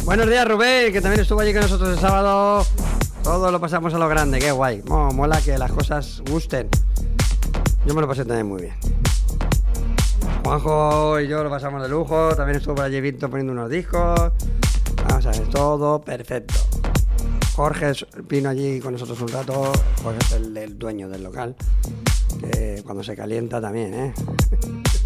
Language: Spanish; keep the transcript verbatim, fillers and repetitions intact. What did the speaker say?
Buenos días, Rubén, que también estuvo allí con nosotros el sábado. Todo lo pasamos a lo grande, qué guay. Oh, mola que las cosas gusten. Yo me lo pasé también muy bien. Juanjo y yo lo pasamos de lujo. También estuvo por allí Vinto poniendo unos discos. Vamos a ver, todo perfecto. Jorge vino allí con nosotros un rato. Jorge es el, el dueño del local. Que cuando se calienta también, ¿eh?